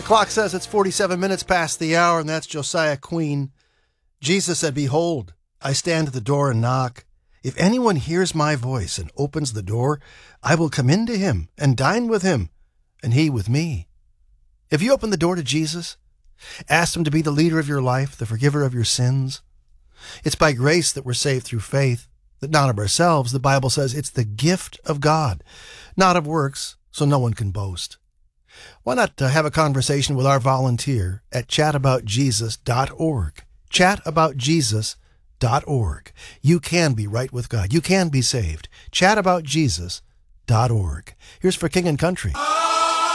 clock says it's 47 minutes past the hour, and that's Josiah Queen. Jesus said, "Behold, I stand at the door and knock. If anyone hears my voice and opens the door, I will come into him and dine with him, and he with me." If you open the door to Jesus, ask him to be the leader of your life, the forgiver of your sins. It's by grace that we're saved through faith, that not of ourselves. The Bible says it's the gift of God, not of works, so no one can boast. Why not have a conversation with our volunteer at chataboutjesus.org? Chataboutjesus.org. You can be right with God. You can be saved. Chataboutjesus.org. Here's For King and Country.